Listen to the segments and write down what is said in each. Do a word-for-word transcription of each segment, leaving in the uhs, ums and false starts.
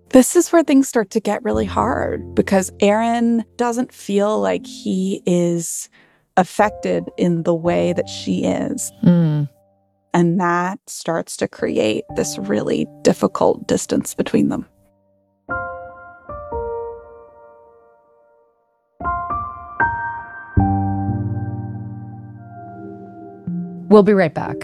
This is where things start to get really hard because Aaron doesn't feel like he is affected in the way that she is. Mm. And that starts to create this really difficult distance between them. We'll be right back.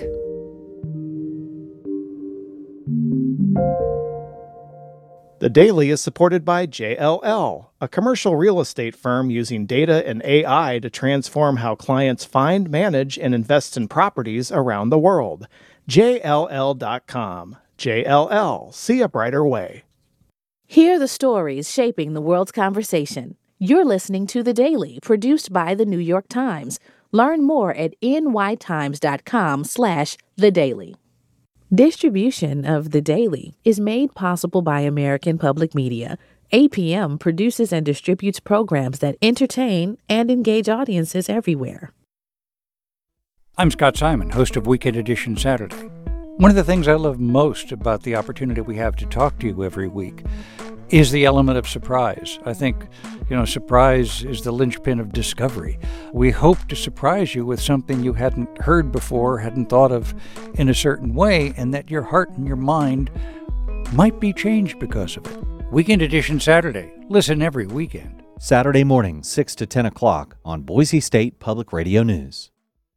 The Daily is supported by J L L, a commercial real estate firm using data and A I to transform how clients find, manage, and invest in properties around the world. J L L dot com. J L L, see a brighter way. Hear the stories shaping the world's conversation. You're listening to The Daily, produced by The New York Times. Learn more at n y times dot com slash the daily. Distribution of The Daily is made possible by American Public Media. A P M produces and distributes programs that entertain and engage audiences everywhere. I'm Scott Simon, host of Weekend Edition Saturday. One of the things I love most about the opportunity we have to talk to you every week is the element of surprise. I think, you know, surprise is the linchpin of discovery. We hope to surprise you with something you hadn't heard before, hadn't thought of in a certain way, and that your heart and your mind might be changed because of it. Weekend Edition Saturday. Listen every weekend. Saturday morning, six to ten o'clock on Boise State Public Radio News.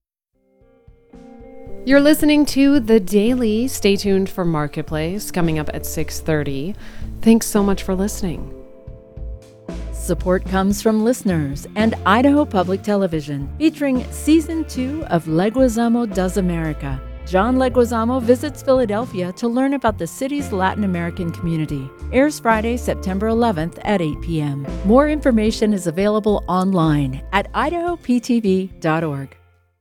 You're listening to The Daily. Stay tuned for Marketplace coming up at six thirty. Thanks so much for listening. Support comes from listeners and Idaho Public Television, featuring Season two of Leguizamo Does America. John Leguizamo visits Philadelphia to learn about the city's Latin American community. Airs Friday, September eleventh at eight p.m. More information is available online at idaho p t v dot org.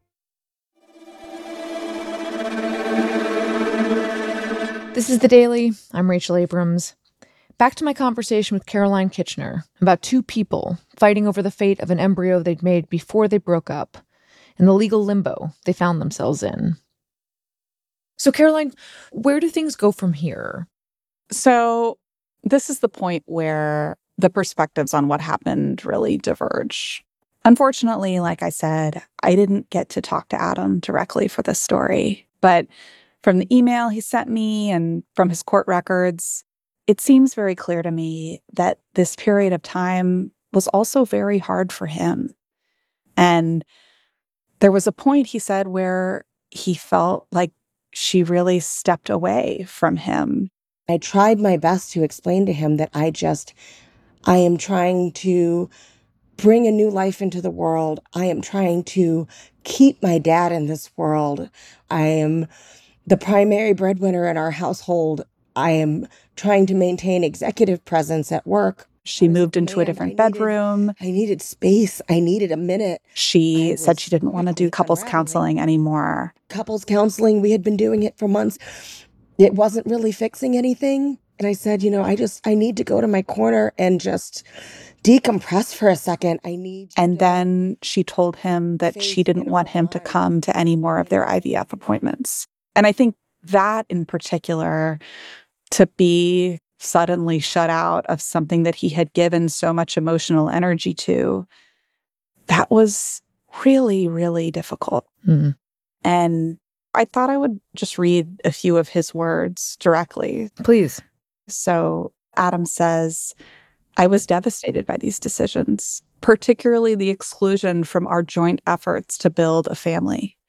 This is The Daily. I'm Rachel Abrams. Back to my conversation with Caroline Kitchener about two people fighting over the fate of an embryo they'd made before they broke up and the legal limbo they found themselves in. So, Caroline, where do things go from here? So this is the point where the perspectives on what happened really diverge. Unfortunately, like I said, I didn't get to talk to Adam directly for this story, but from the email he sent me and from his court records, it seems very clear to me that this period of time was also very hard for him. And there was a point, he said, where he felt like she really stepped away from him. I tried my best to explain to him that I just, I am trying to bring a new life into the world. I am trying to keep my dad in this world. I am the primary breadwinner in our household. I am trying to maintain executive presence at work. She moved into a different bedroom. I needed space. I needed a minute. She said she didn't want to do couples counseling anymore. Couples counseling, we had been doing it for months. It wasn't really fixing anything. And I said, you know, I just, I need to go to my corner and just decompress for a second. I need to And then she told him that she didn't want him to come to any more of their I V F appointments. And I think that in particular, to be suddenly shut out of something that he had given so much emotional energy to, that was really, really difficult. Mm. And I thought I would just read a few of his words directly. Please. So Adam says, I was devastated by these decisions, particularly the exclusion from our joint efforts to build a family.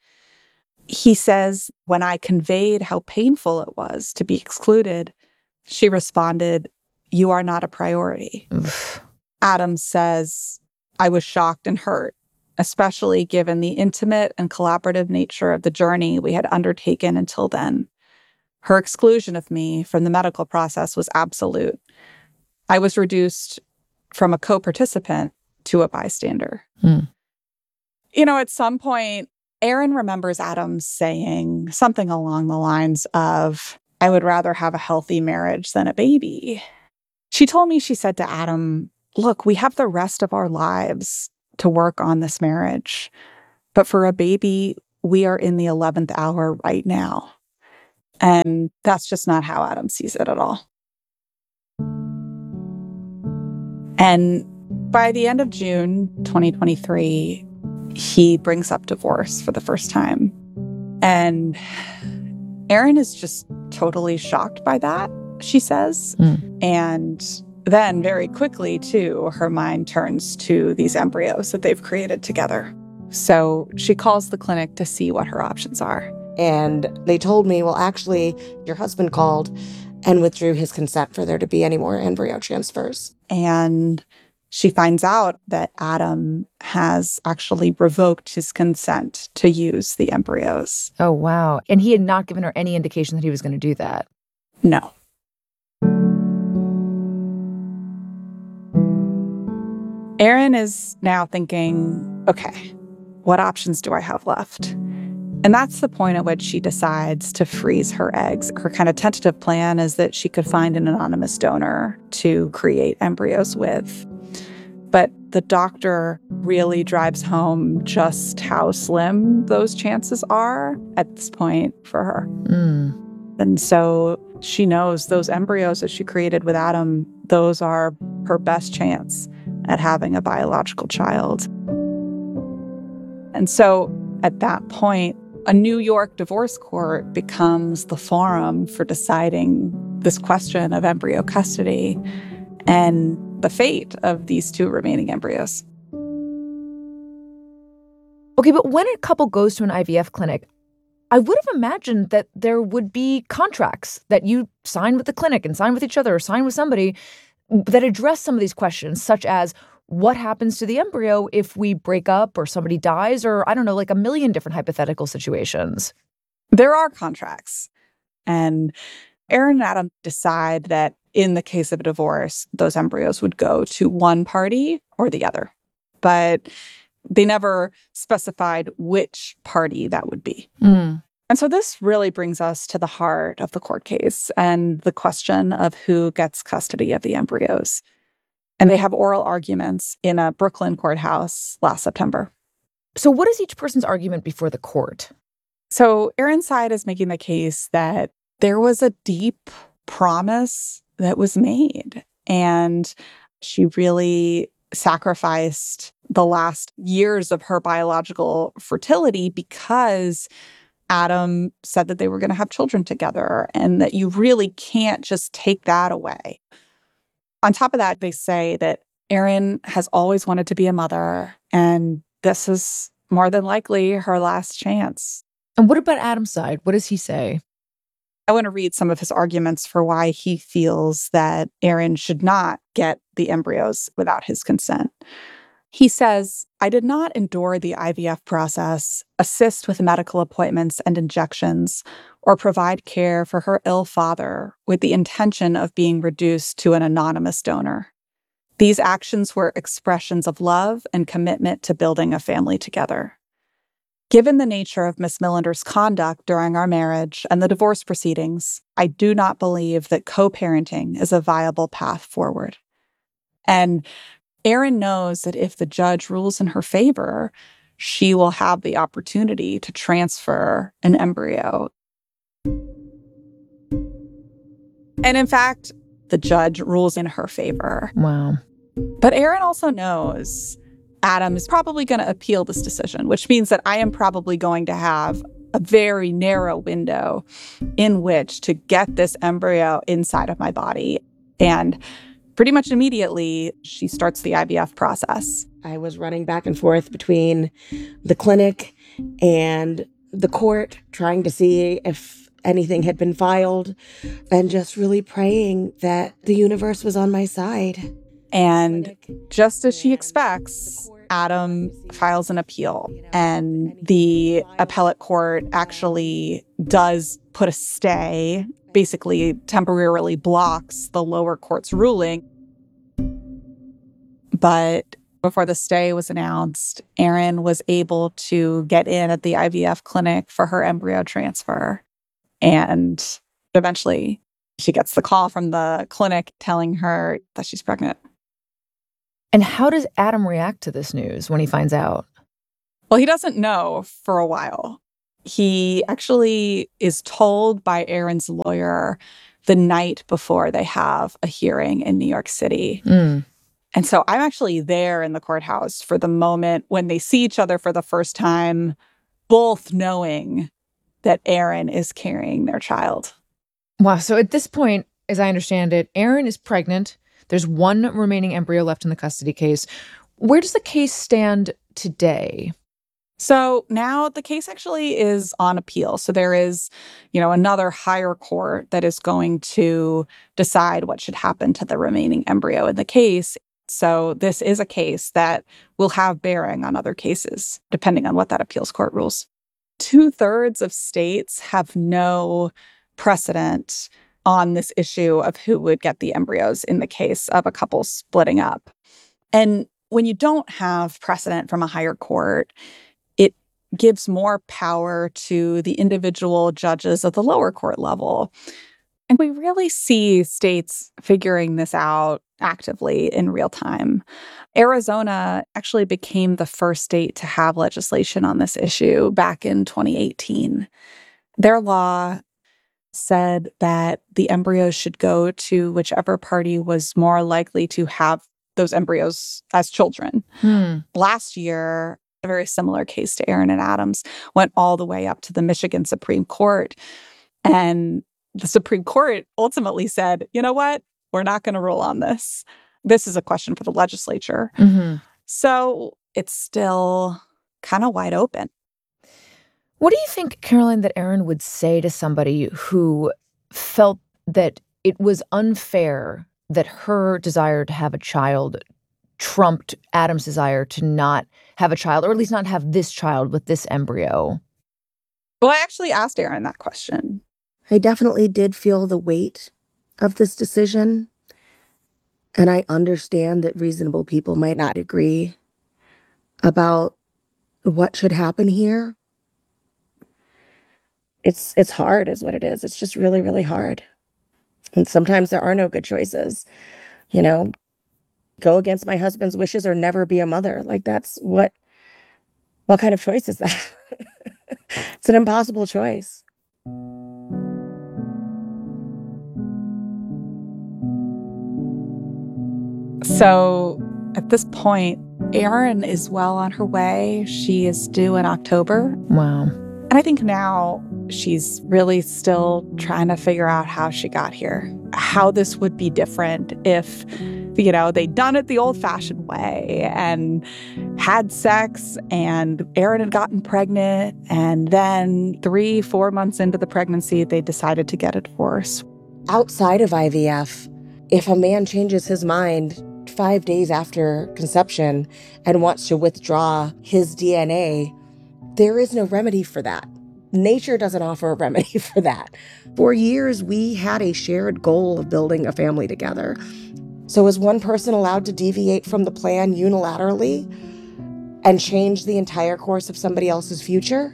He says, when I conveyed how painful it was to be excluded, she responded, you are not a priority. Oof. Adam says, I was shocked and hurt, especially given the intimate and collaborative nature of the journey we had undertaken until then. Her exclusion of me from the medical process was absolute. I was reduced from a co-participant to a bystander. Mm. You know, at some point, Aaron remembers Adam saying something along the lines of, I would rather have a healthy marriage than a baby. She told me, she said to Adam, look, we have the rest of our lives to work on this marriage. But for a baby, we are in the eleventh hour right now. And that's just not how Adam sees it at all. And by the end of June twenty twenty-three, he brings up divorce for the first time. And Erin is just totally shocked by that, she says. Mm. And then very quickly, too, her mind turns to these embryos that they've created together. So she calls the clinic to see what her options are. And they told me, well, actually, your husband called and withdrew his consent for there to be any more embryo transfers. And she finds out that Adam has actually revoked his consent to use the embryos. Oh, wow. And he had not given her any indication that he was going to do that. No. Erin is now thinking, okay, what options do I have left? And that's the point at which she decides to freeze her eggs. Her kind of tentative plan is that she could find an anonymous donor to create embryos with. But the doctor really drives home just how slim those chances are at this point for her. Mm. And so she knows those embryos that she created with Adam, those are her best chance at having a biological child. And so at that point, a New York divorce court becomes the forum for deciding this question of embryo custody and the fate of these two remaining embryos. Okay, but when a couple goes to an I V F clinic, I would have imagined that there would be contracts that you sign with the clinic and sign with each other or sign with somebody that address some of these questions, such as what happens to the embryo if we break up or somebody dies, or I don't know, like a million different hypothetical situations. There are contracts. And Erin and Adam decide that in the case of a divorce, those embryos would go to one party or the other. But they never specified which party that would be. Mm. And so this really brings us to the heart of the court case and the question of who gets custody of the embryos. And they have oral arguments in a Brooklyn courthouse last September. So what is each person's argument before the court? So Erin's side is making the case that there was a deep promise that was made, and she really sacrificed the last years of her biological fertility because Adam said that they were going to have children together, and that you really can't just take that away. On top of that, they say that Erin has always wanted to be a mother, and this is more than likely her last chance. And what about Adam's side? What does he say? I want to read some of his arguments for why he feels that Erin should not get the embryos without his consent. He says, I did not endure the I V F process, assist with medical appointments and injections, or provide care for her ill father with the intention of being reduced to an anonymous donor. These actions were expressions of love and commitment to building a family together. Given the nature of Miss Millender's conduct during our marriage and the divorce proceedings, I do not believe that co-parenting is a viable path forward. And Erin knows that if the judge rules in her favor, she will have the opportunity to transfer an embryo. And in fact, the judge rules in her favor. Wow. But Erin also knows Adam is probably going to appeal this decision, which means that I am probably going to have a very narrow window in which to get this embryo inside of my body. And pretty much immediately, she starts the I V F process. I was running back and forth between the clinic and the court, trying to see if anything had been filed, and just really praying that the universe was on my side. And just as she expects, Adam files an appeal, and the appellate court actually does put a stay, basically temporarily blocks the lower court's ruling. But before the stay was announced, Erin was able to get in at the I V F clinic for her embryo transfer. And eventually she gets the call from the clinic telling her that she's pregnant. And how does Adam react to this news when he finds out? Well, he doesn't know for a while. He actually is told by Erin's lawyer the night before they have a hearing in New York City. Mm. And so I'm actually there in the courthouse for the moment when they see each other for the first time, both knowing that Erin is carrying their child. Wow. So at this point, as I understand it, Erin is pregnant. There's one remaining embryo left in the custody case. Where does the case stand today? So now the case actually is on appeal. So there is, you know, another higher court that is going to decide what should happen to the remaining embryo in the case. So this is a case that will have bearing on other cases, depending on what that appeals court rules. Two-thirds of states have no precedent on this issue of who would get the embryos in the case of a couple splitting up. And when you don't have precedent from a higher court, it gives more power to the individual judges of the lower court level. And we really see states figuring this out actively in real time. Arizona actually became the first state to have legislation on this issue back in twenty eighteen. Their law said that the embryos should go to whichever party was more likely to have those embryos as children. Hmm. Last year, a very similar case to Erin and Adams went all the way up to the Michigan Supreme Court. And the Supreme Court ultimately said, you know what? We're not going to rule on this. This is a question for the legislature. Mm-hmm. So it's still kind of wide open. What do you think, Caroline, that Erin would say to somebody who felt that it was unfair that her desire to have a child trumped Adam's desire to not have a child, or at least not have this child with this embryo? Well, I actually asked Erin that question. I definitely did feel the weight of this decision. And I understand that reasonable people might not agree about what should happen here. It's it's hard is what it is. It's just really, really hard. And sometimes there are no good choices. You know, go against my husband's wishes or never be a mother. Like that's what, what kind of choice is that? It's an impossible choice. So at this point, Erin is well on her way. She is due in October. Wow. And I think now she's really still trying to figure out how she got here, how this would be different if, you know, they'd done it the old-fashioned way and had sex and Erin had gotten pregnant. And then three, four months into the pregnancy, they decided to get a divorce. Outside of I V F, if a man changes his mind five days after conception and wants to withdraw his D N A, there is no remedy for that. Nature doesn't offer a remedy for that. For years, we had a shared goal of building a family together. So is one person allowed to deviate from the plan unilaterally and change the entire course of somebody else's future?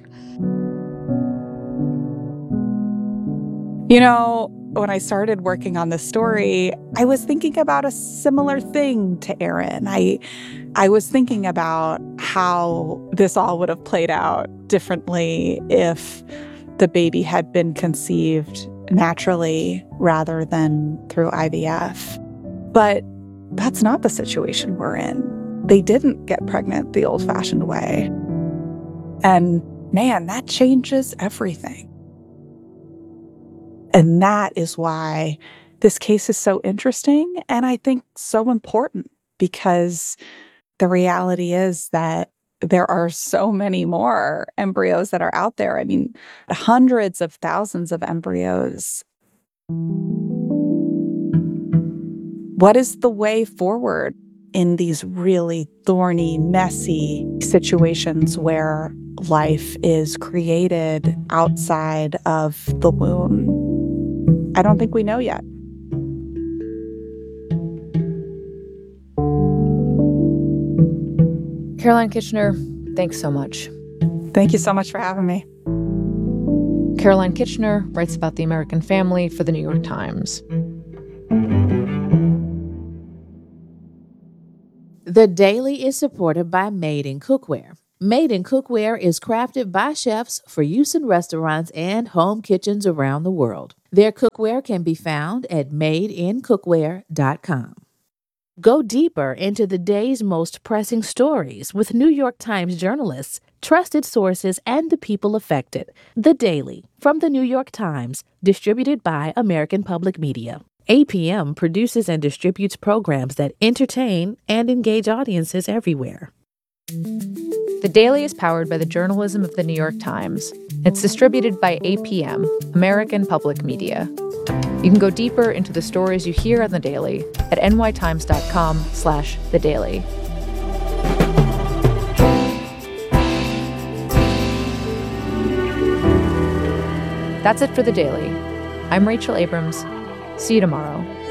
You know, when I started working on this story, I was thinking about a similar thing to Erin. I I was thinking about how this all would have played out differently if the baby had been conceived naturally rather than through I V F. But that's not the situation we're in. They didn't get pregnant the old-fashioned way. And man, that changes everything. And that is why this case is so interesting and I think so important, because the reality is that there are so many more embryos that are out there. I mean, hundreds of thousands of embryos. What is the way forward in these really thorny, messy situations where life is created outside of the womb? I don't think we know yet. Caroline Kitchener, thanks so much. Thank you so much for having me. Caroline Kitchener writes about the American family for the New York Times. The Daily is supported by Made in Cookware. Made in Cookware is crafted by chefs for use in restaurants and home kitchens around the world. Their cookware can be found at made in cookware dot com. Go deeper into the day's most pressing stories with New York Times journalists, trusted sources, and the people affected. The Daily from the New York Times, distributed by American Public Media. A P M produces and distributes programs that entertain and engage audiences everywhere. The Daily is powered by the journalism of the New York Times. It's distributed by A P M, American Public Media. You can go deeper into the stories you hear on The Daily at nytimes.com slash The Daily. That's it for The Daily. I'm Rachel Abrams. See you tomorrow.